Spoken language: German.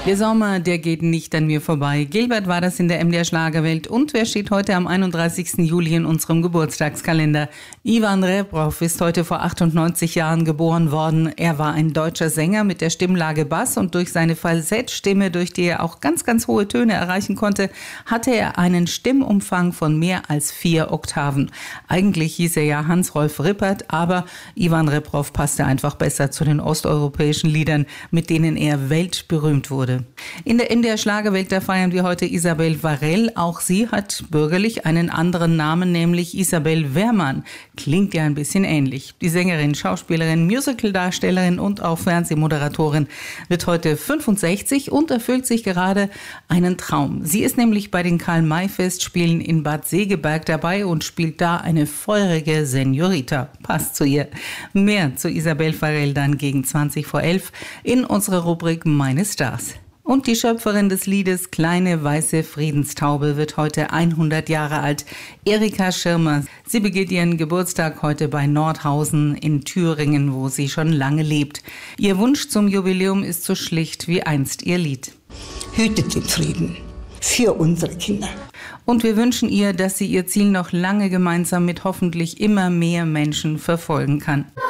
Der Sommer, der geht nicht an mir vorbei. Gilbert war das in der MDR Schlagerwelt. Und wer steht heute am 31. Juli in unserem Geburtstagskalender? Ivan Rebrov ist heute vor 98 Jahren geboren worden. Er war ein deutscher Sänger mit der Stimmlage Bass und durch seine Falsettstimme, durch die er auch ganz, ganz hohe Töne erreichen konnte, hatte er einen Stimmumfang von mehr als 4 Oktaven. Eigentlich hieß er ja Hans-Rolf Rippert, aber Ivan Rebrov passte einfach besser zu den osteuropäischen Liedern, mit denen er weltberühmt wurde. In der MDR Schlagerwelt, da feiern wir heute Isabel Varell. Auch sie hat bürgerlich einen anderen Namen, nämlich Isabel Wehrmann. Klingt ja ein bisschen ähnlich. Die Sängerin, Schauspielerin, Musicaldarstellerin und auch Fernsehmoderatorin wird heute 65 und erfüllt sich gerade einen Traum. Sie ist nämlich bei den Karl-May-Festspielen in Bad Segeberg dabei und spielt da eine feurige Senorita. Passt zu ihr. Mehr zu Isabel Varell dann gegen 20 vor 11 in unserer Rubrik Meine Stars. Und die Schöpferin des Liedes Kleine weiße Friedenstaube wird heute 100 Jahre alt. Erika Schirmer. Sie begeht ihren Geburtstag heute bei Nordhausen in Thüringen, wo sie schon lange lebt. Ihr Wunsch zum Jubiläum ist so schlicht wie einst ihr Lied. Hütet den Frieden für unsere Kinder. Und wir wünschen ihr, dass sie ihr Ziel noch lange gemeinsam mit hoffentlich immer mehr Menschen verfolgen kann.